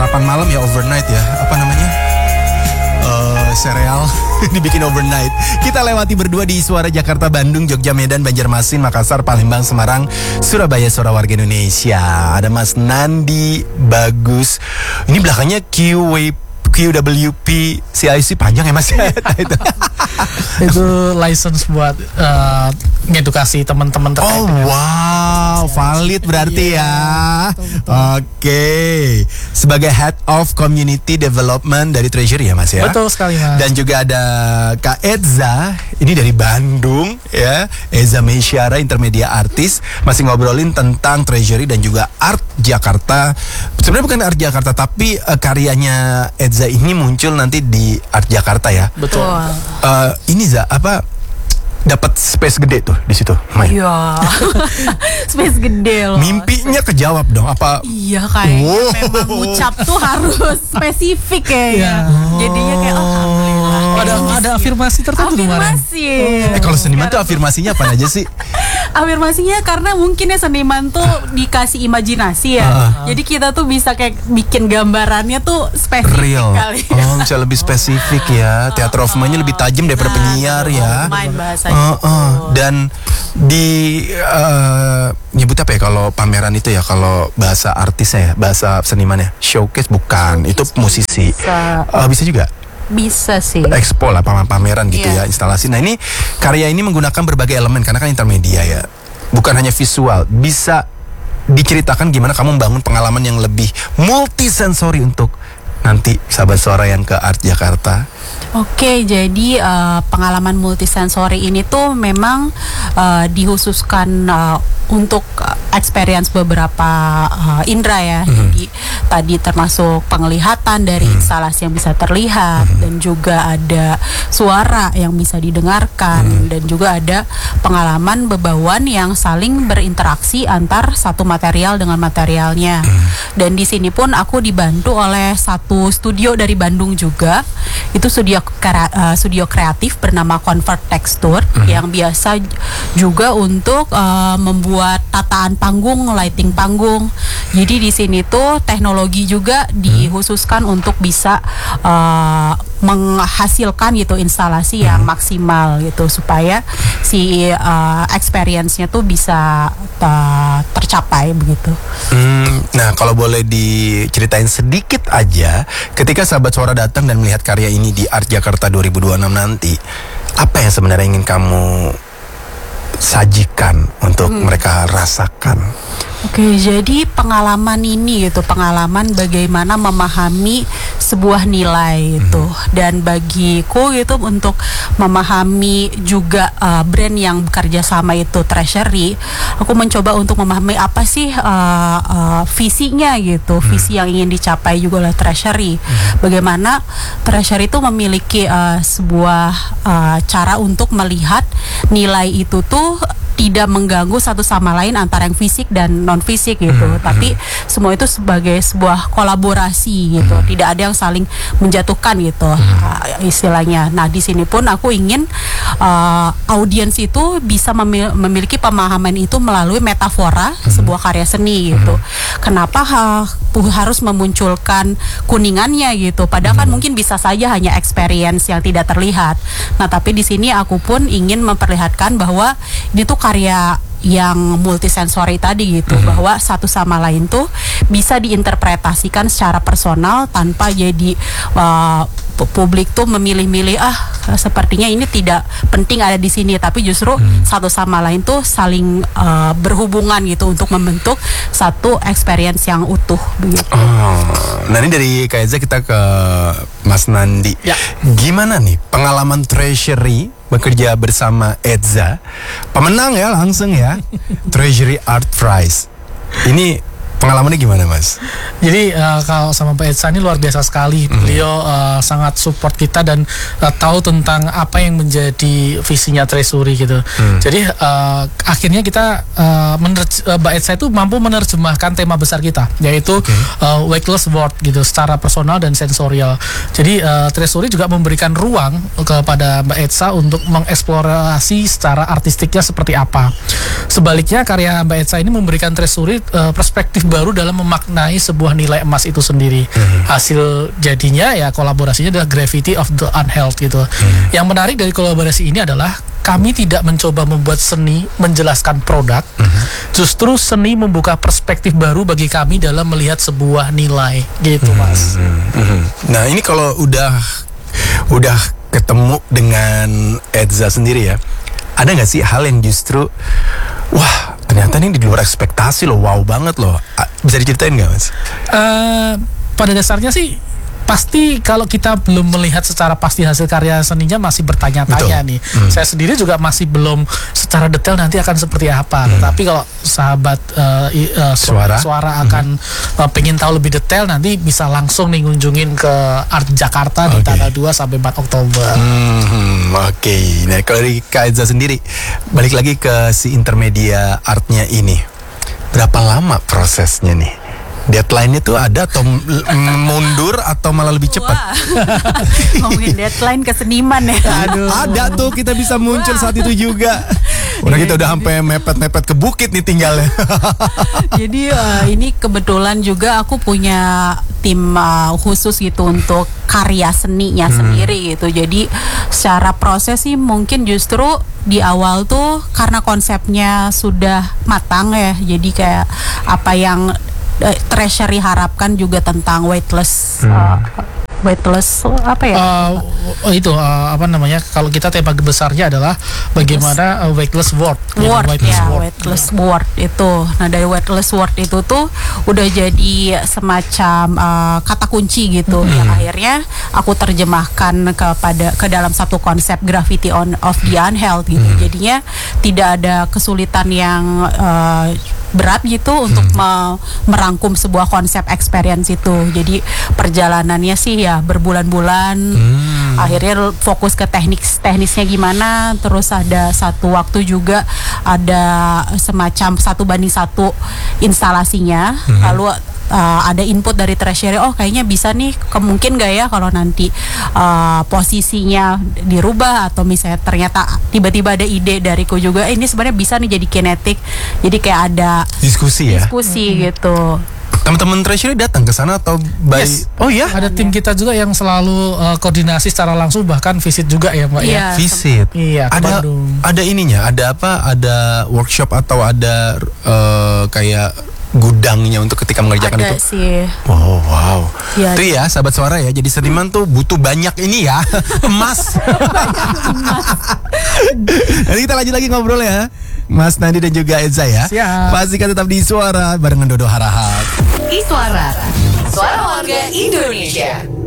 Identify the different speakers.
Speaker 1: sarapan malam ya overnight ya. Apa namanya? Sereal dibikin overnight. Kita lewati berdua di Suara Jakarta, Bandung, Jogja, Medan, Banjarmasin, Makassar, Palembang, Semarang, Surabaya, Suara Warga Indonesia. Ada Mas Nandi Bagus. Ini belakangnya QWP CIC panjang ya Mas?
Speaker 2: Itu license buat ngedukasi teman-teman terkait.
Speaker 1: Oh wow, valid berarti ya. Oke. Sebagai Head of Community Development dari Treasury ya Mas ya.
Speaker 2: Betul sekali Mas.
Speaker 1: Dan juga ada Kak Eza, ini dari Bandung ya. Eza Mesyara, intermedia artis, masih ngobrolin tentang Treasury dan juga Art Jakarta. Sebenarnya bukan Art Jakarta, tapi karyanya Eza ini muncul nanti di Art Jakarta ya.
Speaker 2: Betul.
Speaker 1: Ini dapat space gede tuh di situ.
Speaker 3: Iya. Space gede loh.
Speaker 1: Mimpinya kejawab dong apa?
Speaker 3: Iya kayaknya memang ucap tuh harus spesifik ya. Jadinya kayak alhamdulillah.
Speaker 2: Ada afirmasi tertentu kemarin.
Speaker 3: Afirmasi.
Speaker 1: Kalau seniman tuh afirmasinya apa aja sih?
Speaker 3: Afirmasinya karena mungkin ya seniman tuh dikasih imajinasi ya. Jadi kita tuh bisa kayak bikin gambarannya tuh spesifik
Speaker 1: Real.
Speaker 3: kali.
Speaker 1: Oh, bisa lebih spesifik ya. Teater of mind-nya lebih tajam daripada penyiar ya.
Speaker 3: Main bahasa.
Speaker 1: Dan di nyebut apa ya kalau pameran itu ya, kalau bahasa artisnya ya, bahasa senimannya showcase bukan, itu musisi. Bisa juga.
Speaker 3: Bisa sih.
Speaker 1: Expo lah, pameran gitu ya, instalasi. Nah ini karya ini menggunakan berbagai elemen karena kan intermedia ya, bukan hanya visual. Bisa diceritakan gimana kamu membangun pengalaman yang lebih multisensori untuk nanti sahabat suara yang ke Art Jakarta?
Speaker 3: Oke, jadi pengalaman multisensori ini tuh memang dikhususkan untuk experience beberapa indera ya. Jadi tadi termasuk penglihatan dari instalasi yang bisa terlihat, dan juga ada suara yang bisa didengarkan, dan juga ada pengalaman bebauan yang saling berinteraksi antar satu material dengan materialnya. Dan di sini pun aku dibantu oleh satu studio dari Bandung juga. Itu studio kreatif bernama Convert Texture yang biasa juga untuk membuat tataan panggung, lighting panggung. Jadi di sini tuh teknologi juga dikhususkan untuk bisa menghasilkan gitu instalasi yang maksimal gitu, supaya si experience-nya tuh bisa tercapai begitu.
Speaker 1: Nah kalau boleh diceritain sedikit aja, ketika sahabat suara datang dan melihat karya ini di Art Jakarta 2026 nanti, apa yang sebenarnya ingin kamu sajikan untuk mereka rasakan?
Speaker 3: Oke, jadi pengalaman ini gitu, pengalaman bagaimana memahami sebuah nilai itu, dan bagiku gitu untuk memahami juga brand yang bekerja sama itu Treasury, aku mencoba untuk memahami apa sih visinya gitu, visi yang ingin dicapai juga oleh Treasury. Bagaimana Treasury itu memiliki sebuah cara untuk melihat nilai itu tuh tidak mengganggu satu sama lain antara yang fisik dan non fisik gitu, tapi semua itu sebagai sebuah kolaborasi gitu, tidak ada yang saling menjatuhkan gitu istilahnya. Nah di sini pun aku ingin audiens itu bisa memiliki pemahaman itu melalui metafora sebuah karya seni gitu. Kenapa harus memunculkan kuningannya gitu, padahal kan mungkin bisa saja hanya experience yang tidak terlihat. Nah tapi di sini aku pun ingin memperlihatkan bahwa ini tuh karya yang multisensori tadi gitu, bahwa satu sama lain tuh bisa diinterpretasikan secara personal tanpa jadi publik tuh memilih-milih sepertinya ini tidak penting ada di sini, tapi justru satu sama lain tuh saling berhubungan gitu untuk membentuk satu experience yang utuh begitu.
Speaker 1: Nah ini dari Kak Eza kita ke Mas Nandi. Gimana nih pengalaman Treasury bekerja bersama Eza, pemenang ya langsung ya Treasury Art Prize. Ini pengalamannya gimana Mas?
Speaker 2: Jadi kalau sama Pak Eza ini luar biasa sekali. Beliau sangat support kita dan tahu tentang apa yang menjadi visinya Treasury gitu. Jadi akhirnya kita Mbak Eza itu mampu menerjemahkan tema besar kita, yaitu weightless world gitu, secara personal dan sensorial. Jadi Treasury juga memberikan ruang kepada Mbak Eza untuk mengeksplorasi secara artistiknya seperti apa. Sebaliknya karya Mbak Eza ini memberikan Treasury perspektif baru dalam memaknai sebuah nilai emas itu sendiri. Hasil jadinya ya kolaborasinya adalah Gravity of the Unheld gitu. Yang menarik dari kolaborasi ini adalah kami tidak mencoba membuat seni menjelaskan produk, justru seni membuka perspektif baru bagi kami dalam melihat sebuah nilai gitu, Mas.
Speaker 1: Nah, ini kalau udah ketemu dengan Edza sendiri ya, ada nggak sih hal yang justru wah ternyata ini di luar ekspektasi loh, wow banget loh, bisa diceritain nggak, Mas?
Speaker 2: Pada dasarnya sih pasti kalau kita belum melihat secara pasti hasil karya seninya masih bertanya-tanya nih. Saya sendiri juga masih belum secara detail nanti akan seperti apa. Tetapi kalau sahabat suara akan pengen tahu lebih detail, nanti bisa langsung nih ngunjungin ke Art Jakarta di tanggal 2 sampai 4 Oktober.
Speaker 1: Oke. Nah, kalau dari Kak Edza sendiri, balik lagi ke si intermedia artnya ini, berapa lama prosesnya nih? Deadline-nya tuh ada atau mundur atau malah lebih cepat?
Speaker 3: Ngomongin deadline ke seniman ya.
Speaker 1: Ada tuh, kita bisa muncul saat itu juga. Udah kita udah sampai mepet-mepet ke bukit nih tinggalnya.
Speaker 3: Jadi ini kebetulan juga aku punya tim khusus gitu untuk karya seninya sendiri gitu. Jadi secara proses sih mungkin justru di awal tuh karena konsepnya sudah matang ya. Jadi kayak apa yang Treasury harapkan juga tentang weightless apa ya?
Speaker 2: Apa namanya? Kalau kita tema besarnya adalah bagaimana weightless world.
Speaker 3: Weightless world itu. Nah, dari weightless world itu tuh udah jadi semacam kata kunci gitu. Yang akhirnya aku terjemahkan ke dalam satu konsep Gravity of the Unheld gitu. Jadinya tidak ada kesulitan yang berat gitu untuk merangkum sebuah konsep experience itu. Jadi perjalanannya sih ya berbulan-bulan. Akhirnya fokus ke teknisnya gimana. Terus ada satu waktu juga ada semacam 1:1 instalasinya. Lalu ada input dari Treasury, oh kayaknya bisa nih, mungkin gak ya kalau nanti posisinya dirubah, atau misalnya ternyata tiba-tiba ada ide dariku juga, ini sebenarnya bisa nih jadi kinetik, jadi kayak ada
Speaker 1: diskusi
Speaker 3: gitu.
Speaker 1: Teman-teman Treasury datang ke sana atau
Speaker 2: Yes.
Speaker 1: Oh ya?
Speaker 2: Ada tim kita juga yang selalu koordinasi secara langsung, bahkan visit juga ya, Mbak ya.
Speaker 1: Visit.
Speaker 2: Iya,
Speaker 1: ada ininya, ada apa? Ada workshop atau ada kayak gudangnya untuk ketika mengerjakan
Speaker 3: ada
Speaker 1: itu?
Speaker 3: Sih.
Speaker 1: Wow.
Speaker 3: Ya,
Speaker 1: itu ya, sahabat suara ya. Jadi seniman tuh butuh banyak ini ya, emas. Nanti kita lanjut lagi ngobrol ya, Mas Nandi dan juga Edza ya.
Speaker 2: Siap.
Speaker 1: Pastikan tetap di Suara barengan Dodo Harahap.
Speaker 4: Suara Warga Indonesia.